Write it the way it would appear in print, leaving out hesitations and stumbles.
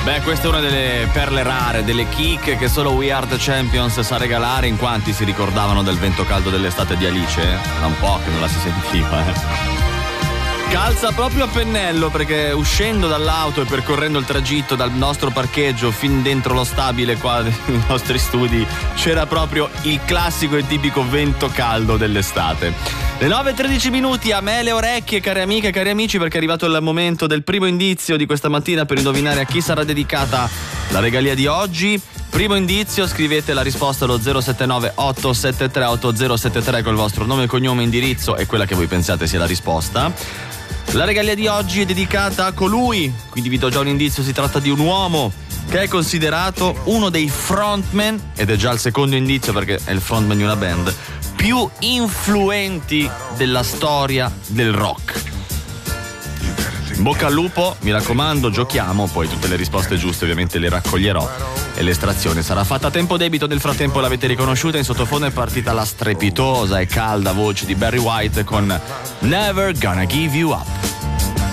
Beh, questa è una delle perle rare, delle chicche che solo We Are The Champions sa regalare. In quanti si ricordavano del vento caldo dell'estate di Alice? Da un po' che non la si sentiva, Calza proprio a pennello, perché uscendo dall'auto e percorrendo il tragitto dal nostro parcheggio fin dentro lo stabile qua dei nostri studi c'era proprio il classico e tipico vento caldo dell'estate. Le 9:13 minuti, a me le orecchie, care amiche e cari amici, perché è arrivato il momento del primo indizio di questa mattina per indovinare a chi sarà dedicata la regalia di oggi. Primo indizio, scrivete la risposta allo 079 873 8073 col vostro nome, cognome, indirizzo e quella che voi pensate sia la risposta. La regalia di oggi è dedicata a colui, quindi vi do già un indizio, si tratta di un uomo che è considerato uno dei frontman, ed è già il secondo indizio perché è il frontman di una band, più influenti della storia del rock. In bocca al lupo, mi raccomando, giochiamo, poi tutte le risposte giuste ovviamente le raccoglierò e l'estrazione sarà fatta a tempo debito. Nel frattempo l'avete riconosciuta, in sottofondo è partita la strepitosa e calda voce di Barry White con Never Gonna Give You Up.